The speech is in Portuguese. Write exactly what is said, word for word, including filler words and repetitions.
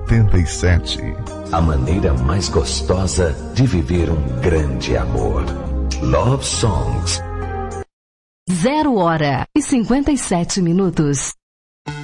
oitenta e sete. A maneira mais gostosa de viver um grande amor. Love Songs. Zero hora e cinquenta e sete minutos.